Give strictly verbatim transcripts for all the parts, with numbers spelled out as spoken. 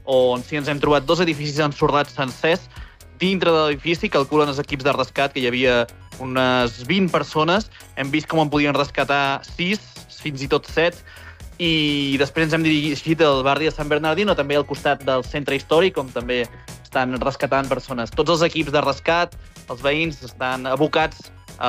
on sí ens hem trobat dos edificis ensorrats sencers. Dintre de l'edifici, calculen els equips de rescat que hi havia unes vint persones. Hem vist com en podien rescatar sis, fins i tot set, i després ens hem dirigit al barri de Sant Bernardino, també al costat del centre històric, on també estan rescatant persones. Tots els equips de rescat, els veïns, estan abocats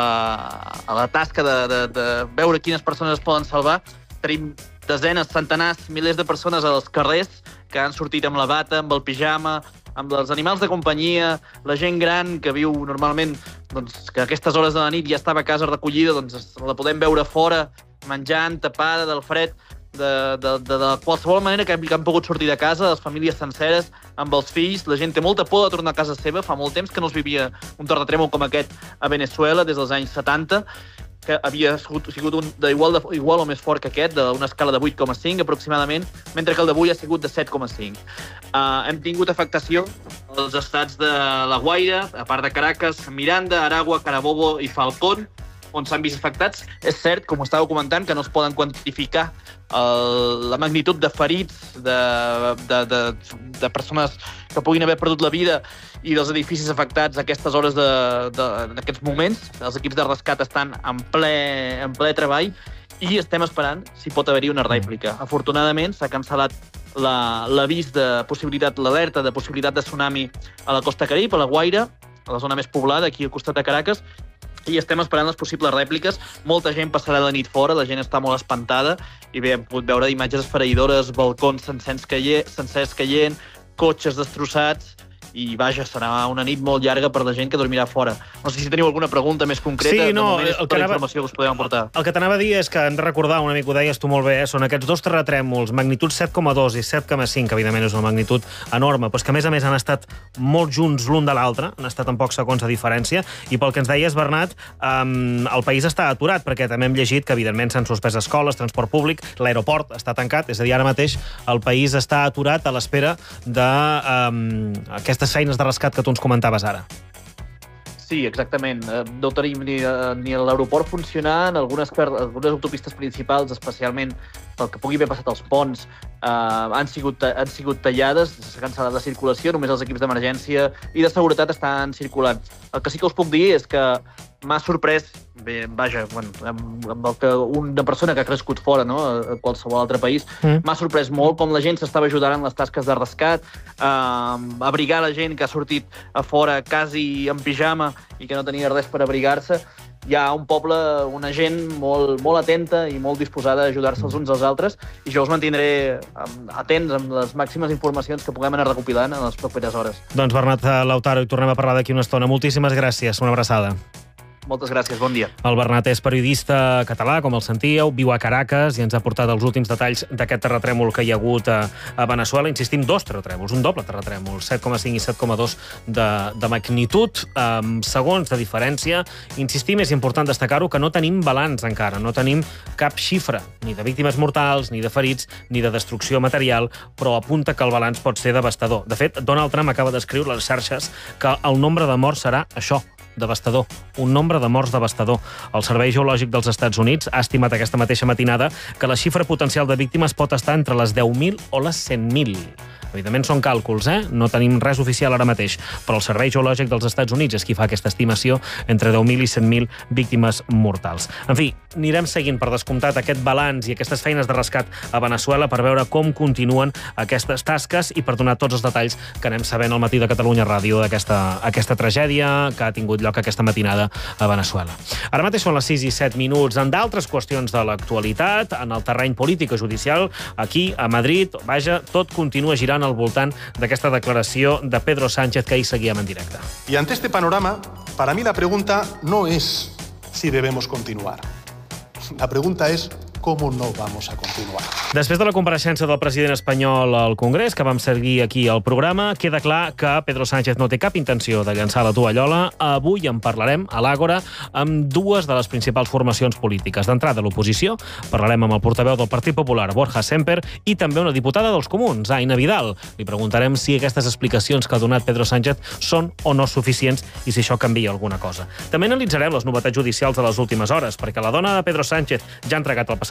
a, a la tasca de, de, de veure quines persones es poden salvar. Tenim desenes, centenars, milers de persones als carrers que han sortit amb la bata, amb el pijama, amb els animals de companyia, la gent gran que viu normalment, doncs, que a aquestes hores de la nit ja estava a casa recollida, doncs la podem veure fora, menjant, tapada del fred, de, de, de, de qualsevol manera que, que han pogut sortir de casa, les famílies senceres, amb els fills. La gent té molta por de tornar a casa seva. Fa molt temps que no es vivia un terratrèmol com aquest a Venezuela, des dels anys setanta, que havia sigut, sigut un d'igual igual o més fort que aquest, d'una escala de vuit coma cinc aproximadament, mentre que el d'avui ha sigut de set coma cinc. Uh, hem tingut afectació als estats de La Guaira, a part de Caracas, Miranda, Aragua, Carabobo i Falcón, on s'han vist afectats. És cert, com estàveu comentant, que no es poden quantificar el, la magnitud de ferits, de, de, de, de persones que puguin haver perdut la vida i dels edificis afectats a aquestes hores de, de, en aquests moments. Els equips de rescat estan en ple, en ple treball i estem esperant si pot haver-hi una rèplica. Afortunadament, s'ha cancel·lat l'avís de possibilitat, l'alerta de possibilitat de tsunami a la costa Carib, a La Guaira, a la zona més poblada, aquí al costat de Caracas, i estem esperant les possibles rèpliques. Molta gent passarà la nit fora, la gent està molt espantada, i bé, hem pogut veure imatges esfereïdores, balcons sencers caient, sencers caient, cotxes destrossats, i vaja, serà una nit molt llarga per la gent que dormirà fora. No sé si teniu alguna pregunta més concreta. Sí, no, de moment és tota la informació que us podem aportar. El que t'anava a dir és que hem de recordar, una mica ho deies tu molt bé, eh? Són aquests dos terratrèmols, magnitud set coma dos i set coma cinc, que evidentment és una magnitud enorme, però és que a més a més han estat molt junts l'un de l'altre, han estat en pocs segons de diferència, i pel que ens deies, Bernat, um, el país està aturat, perquè també hem llegit que evidentment s'han suspès escoles, transport públic, l'aeroport està tancat, és a dir, ara mateix el país està aturat a l'espera d'aquestes um, feines de rescat que tu ens comentaves ara. Sí, exactament. No tenim ni, ni l'aeroport funcionant, algunes, algunes autopistes principals, especialment pel que pugui haver passat als ponts, eh, han, sigut, han sigut tallades, s'ha cancel·lat la circulació, només els equips d'emergència i de seguretat estan circulant. El que sí que us puc dir és que m'ha sorprès, bé, vaja, bueno, amb, amb el que una persona que ha crescut fora, no?, a qualsevol altre país, mm. m'ha sorprès molt com la gent s'estava ajudant en les tasques de rescat, eh, abrigar la gent que ha sortit a fora quasi en pijama i que no tenia res per abrigar-se. Hi ha un poble, una gent molt, molt atenta i molt disposada a ajudar-se els uns als altres, i jo us mantindré atents amb les màximes informacions que puguem anar recopilant en les properes hores. Doncs Bernat Lautaro, i tornem a parlar d'aquí una estona. Moltíssimes gràcies, una abraçada. Moltes gràcies, bon dia. El Bernat és periodista català, com el sentíeu, viu a Caracas i ens ha portat els últims detalls d'aquest terratrèmol que hi ha hagut a, a Venezuela. Insistim, dos terratrèmols, un doble terratrèmol, set coma cinc i set coma dos de, de magnitud, amb segons de diferència. Insistim, és important destacar-ho, que no tenim balanç encara, no tenim cap xifra, ni de víctimes mortals, ni de ferits, ni de destrucció material, però apunta que el balanç pot ser devastador. De fet, Donald Trump acaba d'escriure a les xarxes que el nombre de morts serà això, devastador, un nombre de morts devastador. El Servei Geològic dels Estats Units ha estimat aquesta mateixa matinada que la xifra potencial de víctimes pot estar entre les deu mil o les cent mil. Evidentment són càlculs, eh? No tenim res oficial ara mateix, però el Servei Geològic dels Estats Units és qui fa aquesta estimació entre deu mil i cent mil víctimes mortals. En fi, anirem seguint per descomptat aquest balanç i aquestes feines de rescat a Venezuela per veure com continuen aquestes tasques i per donar tots els detalls que anem sabent al matí de Catalunya Ràdio d'aquesta aquesta tragèdia que ha tingut lloc aquesta matinada a Venezuela. Ara mateix són les sis i set minuts. En d'altres qüestions de l'actualitat, en el terreny polític i judicial, aquí a Madrid, vaja, tot continua girant al voltant d'aquesta declaració de Pedro Sánchez que ahir seguíem en directe. Y ante este panorama, para mí la pregunta no es si debemos continuar. La pregunta es ¿cómo no vamos a continuar? Després de la compareixença del president espanyol al Congrés, que vam seguir aquí al programa, queda clar que Pedro Sánchez no té cap intenció de llançar la tovallola. Avui en parlarem a l'Àgora amb dues de les principals formacions polítiques. D'entrada, l'oposició. Parlarem amb el portaveu del Partit Popular, Borja Semper, i també una diputada dels Comuns, Aina Vidal. Li preguntarem si aquestes explicacions que ha donat Pedro Sánchez són o no suficients i si això canvia alguna cosa. També analitzarem les novetats judicials de les últimes hores, perquè la dona de Pedro Sánchez ja ha entregat el passat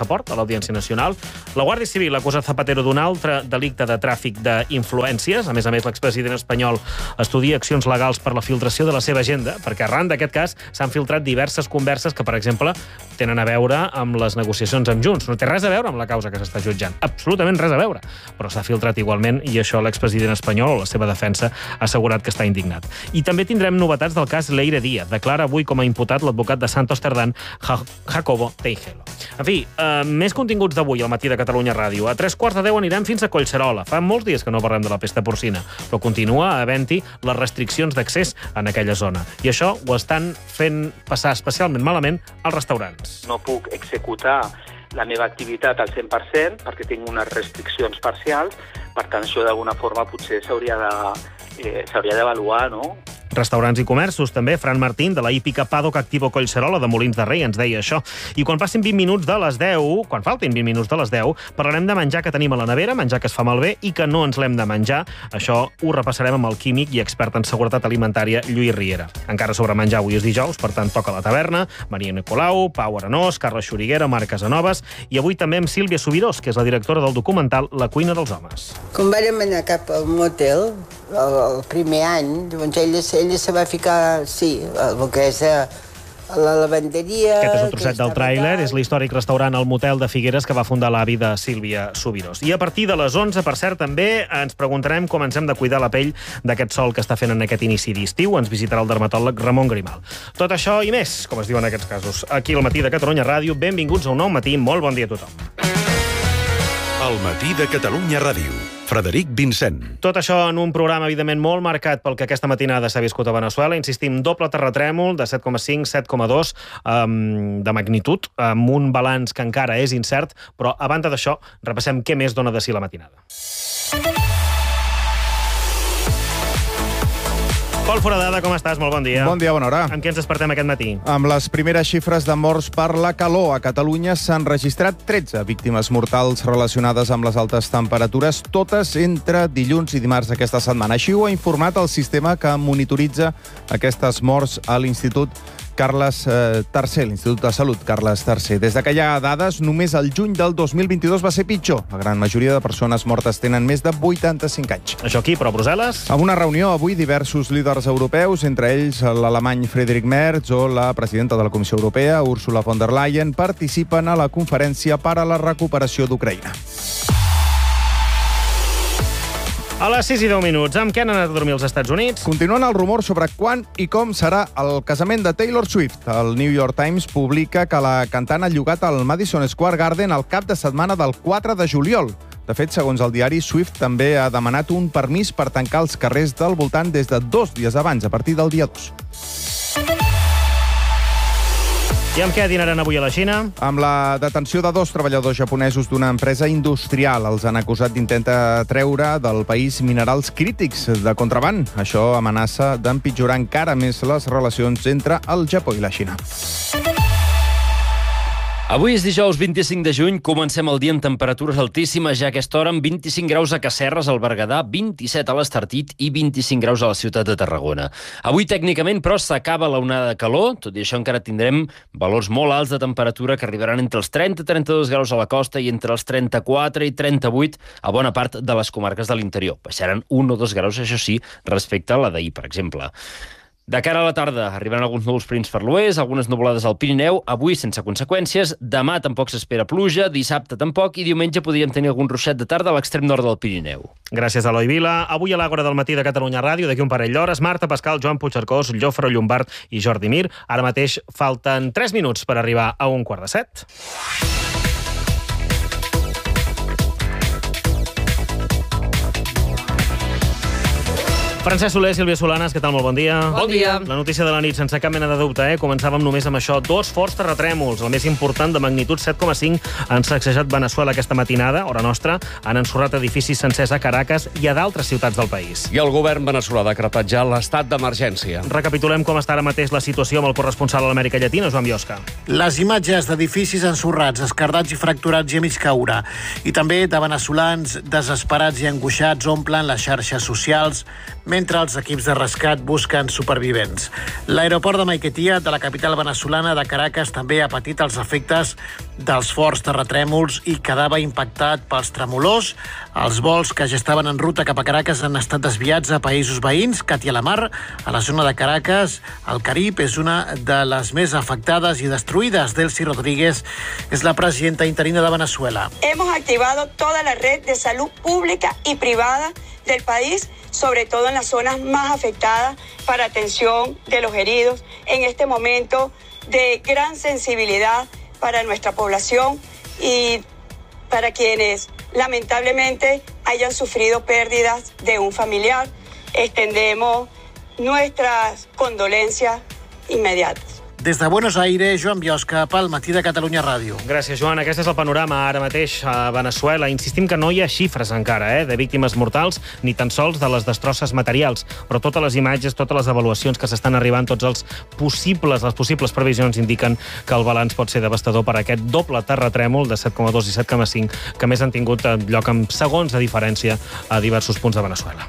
passaport a l'Audiència Nacional. La Guàrdia Civil acusa Zapatero d'un altre delicte de tràfic d'influències. A més a més, l'expresident espanyol estudia accions legals per la filtració de la seva agenda, perquè arran d'aquest cas s'han filtrat diverses converses que, per exemple, tenen a veure amb les negociacions amb Junts. No té res a veure amb la causa que s'està jutjant. Absolutament res a veure. Però s'ha filtrat igualment i això l'expresident espanyol o la seva defensa ha assegurat que està indignat. I també tindrem novetats del cas Leire Díaz. Declara avui com a imputat l'advocat de Santos Cerdán, Jacobo Teijelo. En fi, eh, més continguts d'avui al Matí de Catalunya Ràdio. A tres quarts de deu anirem fins a Collserola. Fa molts dies que no parlem de la pesta porcina, però continua havent-hi les restriccions d'accés en aquella zona. I això ho estan fent passar especialment malament als restaurants. No puc executar la meva activitat al cent per cent perquè tinc unes restriccions parcials, per tant, això d'alguna forma potser s'hauria de, eh, s'hauria d'avaluar, no? Restaurants i comerços, també. Fran Martín, de la hípica Paddock Activo Collserola de Molins de Rei, ens deia això. I quan passin vint minuts de les deu, quan faltin vint minuts de les deu, parlarem de menjar que tenim a la nevera, menjar que es fa malbé i que no ens l'hem de menjar. Això ho repassarem amb el químic i expert en seguretat alimentària, Lluís Riera. Encara sobre menjar, avui és dijous, per tant, toca la taverna. Maria Nicolau, Pau Arenós, Carles Xuriguera, Marc Casanovas i avui també amb Sílvia Subirós, que és la directora del documental La cuina dels homes. Quan vàrem anar cap al motel, el, el primer any, doncs ella, ella se va ficar, sí, el que és a la lavanderia... Aquest és un trosset del tràiler, és l'històric restaurant El Motel de Figueres que va fundar l'avi de Sílvia Subirós. I a partir de les onze, per cert, també ens preguntarem com ens hem de cuidar la pell d'aquest sol que està fent en aquest inici d'estiu. Ens visitarà el dermatòleg Ramon Grimal. Tot això i més, com es diu en aquests casos. Aquí al Matí de Catalunya Ràdio, benvinguts a un nou matí. Molt bon dia a tothom. El Matí de Catalunya Ràdio. Frederic Vincent. Tot això en un programa, evidentment, molt marcat pel que aquesta matinada s'ha viscut a Veneçuela. Insistim, doble terratrèmol de set coma cinc, set coma dos um, de magnitud, amb un balanç que encara és incert, però a banda d'això, repassem què més dona de si la matinada. Pol Foradada, com estàs? Molt bon dia. Bon dia, bona hora. Amb què ens despertem aquest matí? Amb les primeres xifres de morts per la calor. A Catalunya s'han registrat tretze víctimes mortals relacionades amb les altes temperatures, totes entre dilluns i dimarts d'aquesta setmana. Així ho ha informat el sistema que monitoritza aquestes morts a l'Institut Carles eh, tercer, l'Institut de Salut Carles tercer. Des de que hi ha dades, només el juny del dos mil vint-i-dos va ser pitjor. La gran majoria de persones mortes tenen més de vuitanta-cinc anys. Això aquí, però a Brussel·les? En una reunió avui, diversos líders europeus, entre ells l'alemany Friedrich Merz o la presidenta de la Comissió Europea, Ursula von der Leyen, participen a la conferència per a la recuperació d'Ucraïna. A les sis i deu minuts, amb què han anat a dormir els Estats Units? Continuen el rumor sobre quan i com serà el casament de Taylor Swift. El New York Times publica que la cantant ha llogat al Madison Square Garden el cap de setmana del quatre de juliol. De fet, segons el diari, Swift també ha demanat un permís per tancar els carrers del voltant des de dos dies abans, a partir del dia dos. I amb què dinaran avui a la Xina? Amb la detenció de dos treballadors japonesos d'una empresa industrial. Els han acusat d'intentar treure del país minerals crítics de contraban. Això amenaça d'empitjorar encara més les relacions entre el Japó i la Xina. Avui és dijous vint-i-cinc de juny, comencem el dia amb temperatures altíssimes ja a aquesta hora, amb vint-i-cinc graus a Casserres, al Berguedà, vint-i-set a l'Estartit i vint-i-cinc graus a la ciutat de Tarragona. Avui, tècnicament, però, s'acaba la onada de calor, tot i això encara tindrem valors molt alts de temperatura que arribaran entre els trenta i trenta-dos graus a la costa i entre els trenta-quatre i trenta-vuit a bona part de les comarques de l'interior. Baixaran un o dos graus, això sí, respecte a la d'ahir, per exemple. De cara a la tarda arribaran alguns núvols prims per l'oest, algunes nuvolades al Pirineu, avui sense conseqüències, demà tampoc s'espera pluja, dissabte tampoc i diumenge podríem tenir algun ruixat de tarda a l'extrem nord del Pirineu. Gràcies a Eloi Vila. Avui a l'Àgora del Matí de Catalunya Ràdio, d'aquí un parell d'hores, Marta Pascal, Joan Puigcercós, Jofre Llombard i Jordi Mir. Ara mateix falten tres minuts per arribar a un quart de set. Francesc Soler, Sílvia Solanes, què tal? Molt bon dia. Bon dia. La notícia de la nit, sense cap mena de dubte, eh? Començàvem només amb això. Dos forts terratrèmols, el més important de magnitud set coma cinc, han sacsejat Veneçuela aquesta matinada, hora nostra, han ensorrat edificis sencers a Caracas i a d'altres ciutats del país. I el govern veneçolà ha decretat ja l'estat d'emergència. Recapitulem com està ara mateix la situació amb el corresponsal a l'Amèrica Llatina, Joan Biosca. Les imatges d'edificis ensorrats, esquerdats i fracturats i a mig caure, i també de veneçolans desesperats i angoixats omplen les xarxes socials mentre els equips de rescat busquen supervivents. L'aeroport de Maiquetía, de la capital veneçolana de Caracas, també ha patit els efectes dels forts terratrèmols i quedava impactat pels tremolors. Els vols que ja estaven en ruta cap a Caracas han estat desviats a països veïns. Katia Lamar, a la zona de Caracas, al Carib, és una de les més afectades i destruïdes. Delcy Rodríguez és la presidenta interina de Venezuela. Hemos activado toda la red de salud pública y privada del país, sobre todo en las zonas más afectadas, para atención de los heridos en este momento de gran sensibilidad para nuestra población y para quienes lamentablemente hayan sufrido pérdidas de un familiar. Extendemos nuestras condolencias inmediatas. Des de Buenos Aires, Joan Biosca, pel Matí de Catalunya Ràdio. Gràcies, Joan. Aquest és el panorama ara mateix a Veneçuela. Insistim que no hi ha xifres encara eh, de víctimes mortals, ni tan sols de les destrosses materials, però totes les imatges, totes les avaluacions que s'estan arribant, tots els possibles, les possibles previsions indiquen que el balanç pot ser devastador per aquest doble terratrèmol de set coma dos i set coma cinc que més han tingut lloc amb segons de diferència a diversos punts de Veneçuela.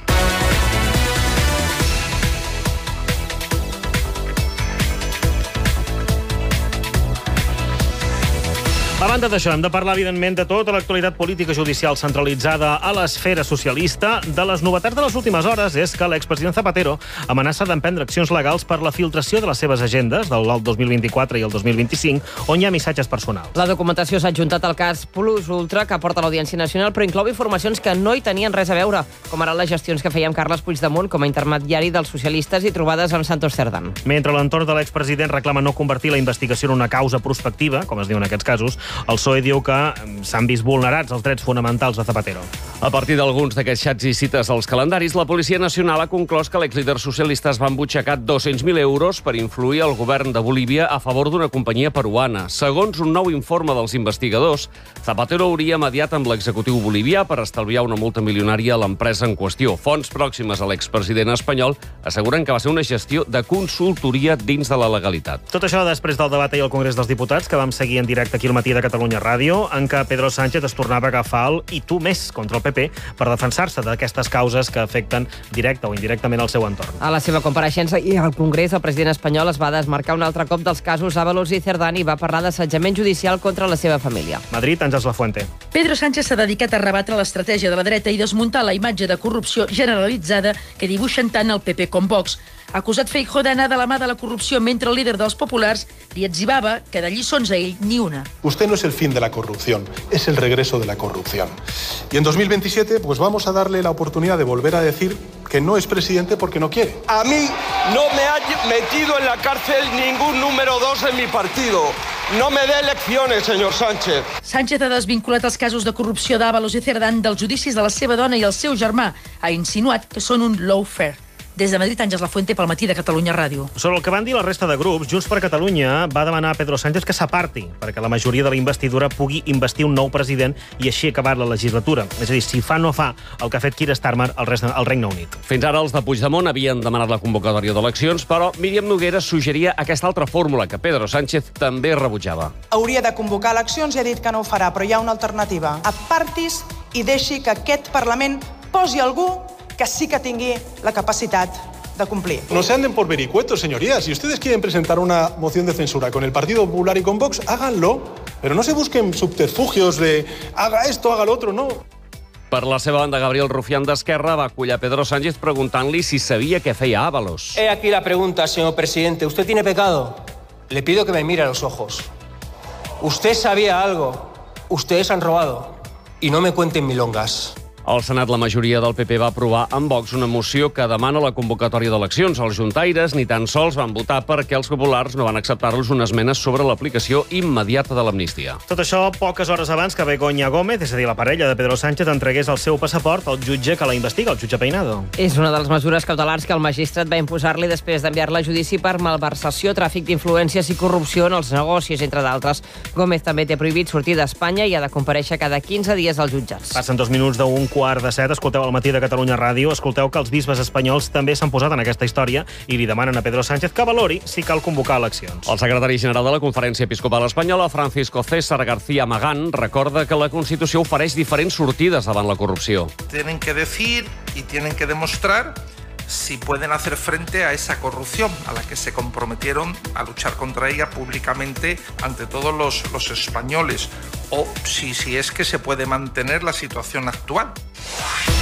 A banda d'això, hem de parlar, evidentment, de tota l'actualitat política judicial centralitzada a l'esfera socialista. De les novetats de les últimes hores és que l'expresident Zapatero amenaça d'emprendre accions legals per la filtració de les seves agendes del dos mil vint-i-quatre i el dos mil vint-i-cinc, on hi ha missatges personals. La documentació s'ha adjuntat al cas Plus Ultra, que porta l'Audiència Nacional, però inclou informacions que no hi tenien res a veure, com ara les gestions que feia amb Carles Puigdemont com a intermediari dels socialistes i trobades amb Santos Cerdán. Mentre l'entorn de l'expresident reclama no convertir la investigació en una causa prospectiva, com es diu en aquests casos, el P S O E diu que s'han vist vulnerats els drets fonamentals de Zapatero. A partir d'alguns d'aquests xats i cites als calendaris, la Policia Nacional ha conclòs que l'exlíder socialista es va embutxacar dos-cents mil euros per influir el govern de Bolívia a favor d'una companyia peruana. Segons un nou informe dels investigadors, Zapatero hauria mediat amb l'executiu bolivià per estalviar una multa milionària a l'empresa en qüestió. Fonts pròximes a l'expresident espanyol asseguren que va ser una gestió de consultoria dins de la legalitat. Tot això després del debat ahir al Congrés dels Diputats, que vam seguir en directe aquí al Matí de Catalunya Ràdio, en què Pedro Sánchez es tornava a agafar el i tu més contra el P P per defensar-se d'aquestes causes que afecten directe o indirectament el seu entorn. A la seva compareixença i al Congrés, el president espanyol es va desmarcar un altre cop dels casos Ábalos i Cerdán i va parlar d'assetjament judicial contra la seva família. Madrid, Àngels Lafuente. Pedro Sánchez s'ha dedicat a rebatre l'estratègia de la dreta i desmuntar la imatge de corrupció generalitzada que dibuixen tant el P P com Vox. Acusat Feijóo d'anar de la mà de la corrupció mentre el líder dels populars li etzibava que de lliçons a ell ni una. Usted no es el fin de la corrupción, es el regreso de la corrupción. Y en dos mil veintisiete, pues vamos a darle la oportunidad de volver a decir que no es presidente porque no quiere. A mí no me ha metido en la cárcel ningún número dos en mi partido. No me dé lecciones, señor Sánchez. Sánchez ha desvinculat els casos de corrupció d'Ábalos i Cerdán dels judicis de la seva dona i el seu germà. Ha insinuat que són un lawfare. Des de Madrid, Àngels Lafuente, pel Matí de Catalunya Ràdio. Sobre el que van dir la resta de grups, Junts per Catalunya va demanar a Pedro Sánchez que s'aparti perquè la majoria de la investidura pugui investir un nou president i així acabar la legislatura. És a dir, si fa no fa el que ha fet Keir Starmer al, al Regne Unit. Fins ara els de Puigdemont havien demanat la convocatòria d'eleccions, però Míriam Nogueras suggeria aquesta altra fórmula que Pedro Sánchez també rebutjava. Hauria de convocar eleccions i ha dit que no ho farà, però hi ha una alternativa. Apartis i deixi que aquest Parlament posi algú que sí que tingui la capacitat de cumplir. No se anden por vericuetos, señorías. Si ustedes quieren presentar una moción de censura con el Partido Popular y con Vox, háganlo. Pero no se busquen subterfugios de haga esto, haga lo otro, no. Per la seva banda, Gabriel Rufián d'Esquerra va acollar Pedro Sánchez preguntant-li si sabia què feia Ábalos. He aquí la pregunta, señor presidente. ¿Usted tiene pecado? Le pido que me mire a los ojos. ¿Usted sabía algo? Ustedes han robado. Y no me cuenten milongas. Al Senat, la majoria del P P va aprovar amb Vox una moció que demana la convocatòria d'eleccions. Els juntaires ni tan sols van votar perquè els populars no van acceptar-los una esmena sobre l'aplicació immediata de l'amnistia. Tot això poques hores abans que Begoña Gómez, és a dir, la parella de Pedro Sánchez, entregués el seu passaport al jutge que la investiga, el jutge Peinado. És una de les mesures cautelars que el magistrat va imposar-li després d'enviar-la a judici per malversació, tràfic d'influències i corrupció en els negocis, entre d'altres. Gómez també té prohibit sortir d'Espanya i ha de comparèixer cada quinze dies als jutjats. Passen dos minuts d'un quart de set, escolteu al Matí de Catalunya Ràdio, escolteu que els bisbes espanyols també s'han posat en aquesta història i li demanen a Pedro Sánchez que valori si cal convocar eleccions. El secretari general de la Conferència Episcopal Espanyola, Francisco César García Magán, recorda que la Constitució ofereix diferents sortides davant la corrupció. Tienen que decir y tienen que demostrar si pueden hacer frente a esa corrupción a la que se comprometieron a luchar contra ella públicamente ante todos los, los españoles, o si, si es que se puede mantener la situación actual.